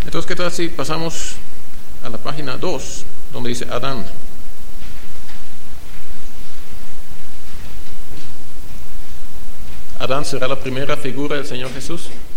Entonces, ¿qué tal si pasamos a la página 2, donde dice Adán? Adán será la primera figura del Señor Jesús.